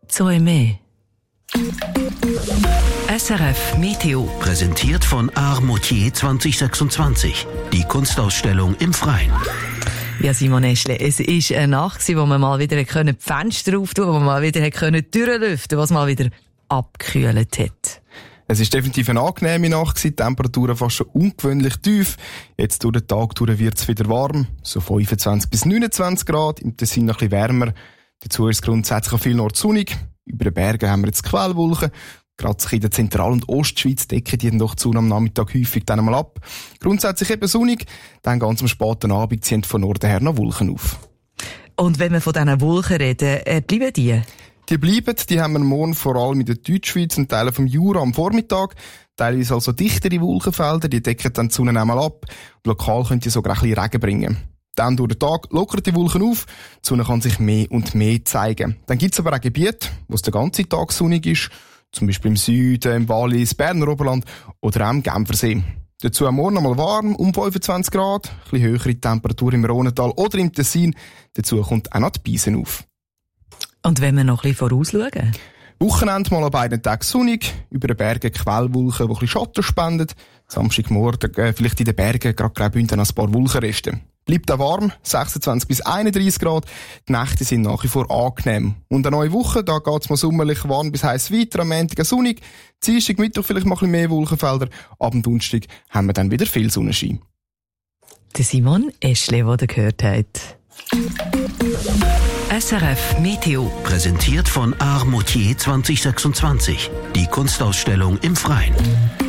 Zoe Mee. SRF Meteo. Präsentiert von Art Moutier 2026. Die Kunstausstellung im Freien. Ja, Simon Eschle, es war eine Nacht, wo man mal wieder die Fenster auftun, wo man mal wieder die Türen lüften, was mal wieder abgekühlt hat. Es war definitiv eine angenehme Nacht, die Temperaturen fast schon ungewöhnlich tief. Jetzt durch den Tag wird es wieder warm, so 25 bis 29 Grad, im Tessin noch ein bisschen wärmer. Dazu ist es grundsätzlich an vielen Orten sonnig. Über den Bergen haben wir jetzt Quellwolken. Gerade in der Zentral- und Ostschweiz decken die dann doch zu am Nachmittag häufig dann einmal ab. Grundsätzlich eben sonnig, dann ganz am späten Abend ziehen von Norden her noch Wolken auf. Und wenn wir von diesen Wolken reden, bleiben die? Die bleiben, die haben wir morgen vor allem in der Deutschschweiz und Teilen vom Jura am Vormittag. Teilweise also dichtere Wolkenfelder, die decken dann die Sonne einmal ab. Lokal können die sogar ein bisschen Regen bringen. Dann durch den Tag lockern die Wolken auf, die Sonne kann sich mehr und mehr zeigen. Dann gibt es aber auch Gebiete, wo es den ganzen Tag sonnig ist, zum Beispiel im Süden, im Wallis, Berner Oberland oder auch im Genfersee. Dazu am Morgen einmal warm, um 25 Grad, ein bisschen höhere Temperatur im Rhonental oder im Tessin. Dazu kommt auch noch die Beisen auf. Und wenn wir noch ein bisschen vorausschauen? Wochenende mal an beiden Tagen sonnig, über den Bergen Quellwolken, die ein bisschen Schatten spenden. Samstagmorgen vielleicht in den Bergen gerade Graubünden ein paar Wolkenreste. Bleibt auch warm, 26 bis 31 Grad. Die Nächte sind nach wie vor angenehm. Und eine neue Woche, da geht's mal sommerlich warm bis heiß weiter, am Montag sonnig. Dienstag, Mittwoch vielleicht mal ein bisschen mehr Wolkenfelder. Ab dem Donnerstag haben wir dann wieder viel Sonnenschein. Der Simon Eschle, den ihr gehört habt. SRF Meteo. Präsentiert von Art Moutier 2026. Die Kunstausstellung im Freien.